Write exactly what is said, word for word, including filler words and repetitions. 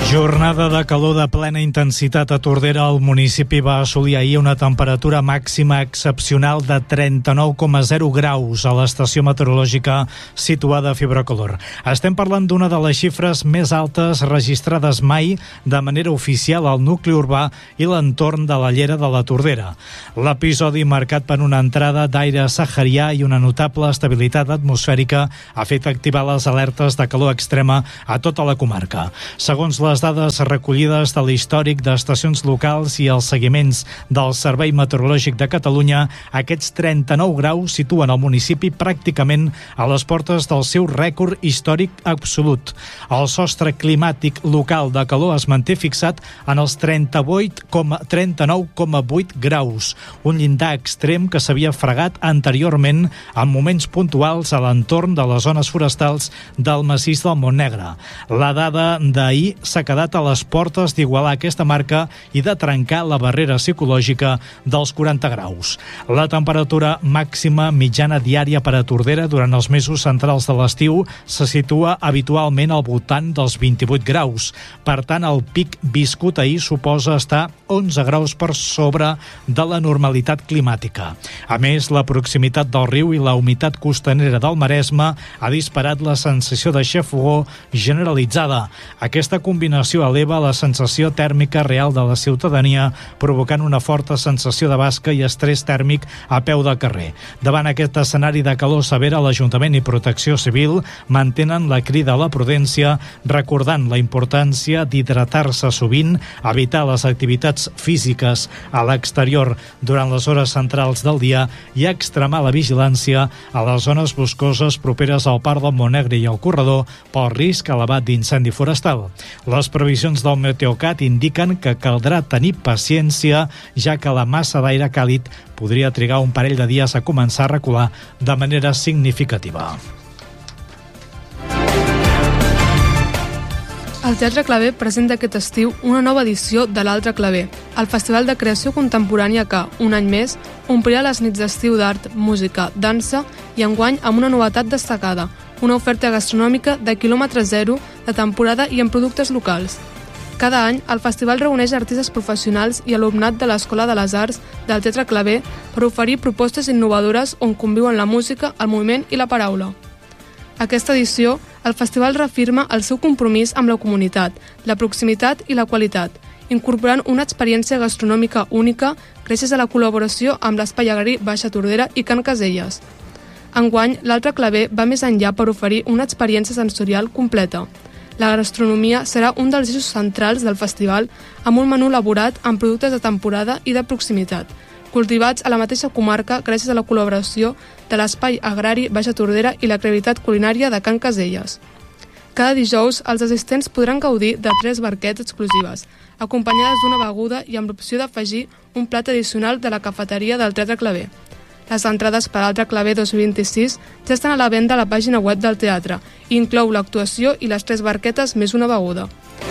Jornada de calor de plena intensitat a Tordera. El municipi va assolir ahir una temperatura màxima excepcional de trenta-nou coma zero graus a l'estació meteorològica situada a Fibrocolor. Estem parlant d'una de les xifres més altes registrades mai de manera oficial al nucli urbà i l'entorn de la llera de la Tordera. L'episodi, marcat per una entrada d'aire saharià i una notable estabilitat atmosfèrica, ha fet activar les alertes de calor extrema a tota la comarca. Segons les dades recollides de l'històric d'estacions locals i els seguiments del Servei Meteorològic de Catalunya, aquests trenta-nou graus situen el municipi pràcticament a les portes del seu rècord històric absolut. El sostre climàtic local de calor es manté fixat en els trenta-vuit coma trenta-nou coma vuit graus, un llindar extrem que s'havia fregat anteriorment en moments puntuals a l'entorn de les zones forestals del massís del Montnegre. La dada d'ahir s'ha quedat a les portes d'igualar aquesta marca i de trencar la barrera psicològica dels quaranta graus. La temperatura màxima mitjana diària per a Tordera durant els mesos centrals de l'estiu se situa habitualment al voltant dels vint-i-vuit graus. Per tant, el pic viscut ahir suposa estar onze graus per sobre de la normalitat climàtica. A més, la proximitat del riu i la humitat costanera del Maresme ha disparat la sensació de xafogor generalitzada. Aquesta combinació eleva la sensació tèrmica real de la ciutadania, provocant una forta sensació de basca i estrès tèrmic a peu del carrer. Davant aquest escenari de calor severa, l'Ajuntament i Protecció Civil mantenen la crida a la prudència, recordant la importància d'hidratar-se sovint, evitar les activitats físiques a l'exterior durant les hores centrals del dia i extremar la vigilància a les zones boscoses properes al Parc del Montnegre i al corredor pel risc elevat d'incendi forestal. Les previsions del Meteocat indiquen que caldrà tenir paciència, ja que la massa d'aire càlid podria trigar un parell de dies a començar a recular de manera significativa. El Teatre Claver presenta aquest estiu una nova edició de l'Altre Claver, el festival de creació contemporània que, un any més, omplirà les nits d'estiu d'art, música, dansa i enguany amb una novetat destacada, una oferta gastronòmica de quilòmetre zero, de temporada i en productes locals. Cada any, el festival reuneix artistes professionals i alumnat de l'Escola de les Arts del Teatre Claver per oferir propostes innovadores on conviuen la música, el moviment i la paraula. Aquesta edició, el festival reafirma el seu compromís amb la comunitat, la proximitat i la qualitat, incorporant una experiència gastronòmica única gràcies a la col·laboració amb l'Espai Agrari Baixa Tordera i Can Caselles. Enguany, l'Altre Claver va més enllà per oferir una experiència sensorial completa. La gastronomia serà un dels eixos centrals del festival amb un menú elaborat amb productes de temporada i de proximitat, cultivats a la mateixa comarca gràcies a la col·laboració de l'Espai Agrari Baixa Tordera i la creativitat culinària de Can Caselles. Cada dijous, els assistents podran gaudir de tres barquetes exclusives, acompanyades d'una beguda i amb l'opció d'afegir un plat addicional de la cafeteria del Teatre Claver. Les entrades per l'Altre Claver dos mil vint-i-sis ja estan a la venda a la pàgina web del teatre i inclou l'actuació i les tres barquetes més una beguda.